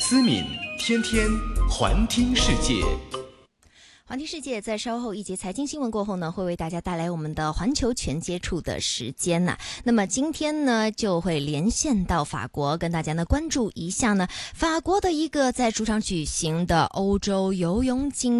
思敏天天环听世界。 环听世界在稍后一节财经新闻过后呢，会为大家带来我们的环球全接触的时间呐。那么今天呢，就会连线到法国，跟大家呢关注一下呢法国的一个在主场举行的欧洲游泳锦